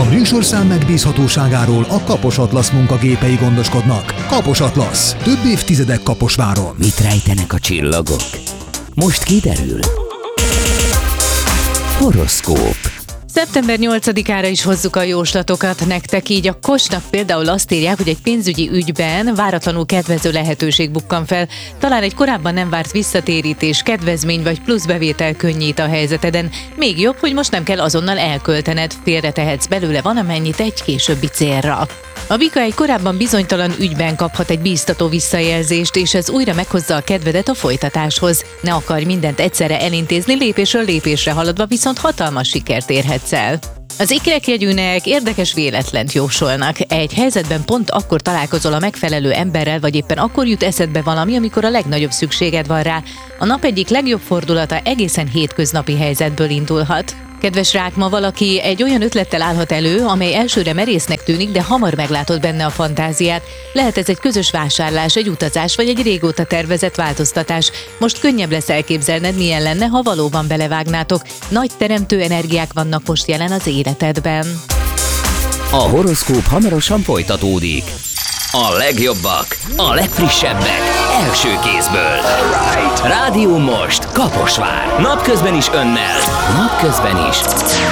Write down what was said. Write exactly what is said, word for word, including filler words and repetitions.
műsorszám megbízhatóságáról a Kapos Atlasz munkagépei gondoskodnak. Kapos Atlasz. Több évtizedek Kaposváron. Mit rejtenek a csillagok? Most kiderül. Horoszkóp. szeptember nyolcadikára is hozzuk a jóslatokat nektek, így a Kosnak például azt írják, hogy egy pénzügyi ügyben váratlanul kedvező lehetőség bukkan fel. Talán egy korábban nem várt visszatérítés, kedvezmény vagy plusz bevétel könnyít a helyzeteden. Még jobb, hogy most nem kell azonnal elköltened, félretehetsz belőle van amennyit egy későbbi célra. A bika egy korábban bizonytalan ügyben kaphat egy bíztató visszajelzést, és ez újra meghozza a kedvedet a folytatáshoz. Ne akarj mindent egyszerre elintézni, lépésről lépésre haladva viszont hatalmas sikert érhetsz el. Az ikrekjegyűnek érdekes véletlent jósolnak. Egy helyzetben pont akkor találkozol a megfelelő emberrel, vagy éppen akkor jut eszedbe valami, amikor a legnagyobb szükséged van rá. A nap egyik legjobb fordulata egészen hétköznapi helyzetből indulhat. Kedves rák, ma valaki egy olyan ötlettel állhat elő, amely elsőre merésznek tűnik, de hamar meglátod benne a fantáziát. Lehet ez egy közös vásárlás, egy utazás vagy egy régóta tervezett változtatás. Most könnyebb lesz elképzelned, milyen lenne, ha valóban belevágnátok. Nagy teremtő energiák vannak most jelen az életedben. A horoszkóp hamarosan folytatódik. A legjobbak, a legfrissebbek, első kézből. Rádió most, Kaposvár. Napközben is önnel, napközben is